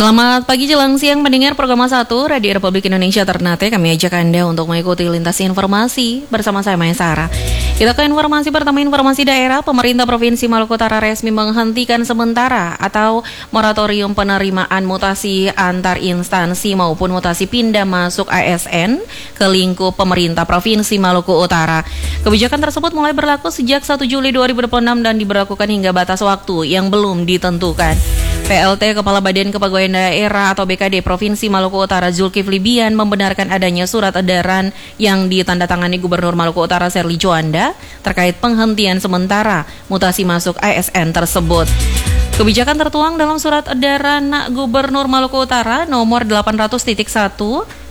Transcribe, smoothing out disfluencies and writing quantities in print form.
Selamat pagi jelang siang mendengar program 1 Radio Republik Indonesia Ternate. Kami ajak Anda untuk mengikuti lintas informasi bersama saya Maya Sarah. Kita ke informasi pertama, informasi daerah. Pemerintah Provinsi Maluku Utara resmi menghentikan sementara atau moratorium penerimaan mutasi antar instansi maupun mutasi pindah masuk ASN ke lingkup pemerintah Provinsi Maluku Utara. Kebijakan tersebut mulai berlaku sejak 1 Juli 2026 dan diberlakukan hingga batas waktu yang belum ditentukan. PLT Kepala Badan Kepegawaian Daerah atau BKD Provinsi Maluku Utara Zulkifli Bian membenarkan adanya surat edaran yang ditandatangani Gubernur Maluku Utara Serly Juanda terkait penghentian sementara mutasi masuk ASN tersebut. Kebijakan tertuang dalam surat edaran Gubernur Maluku Utara nomor 800.1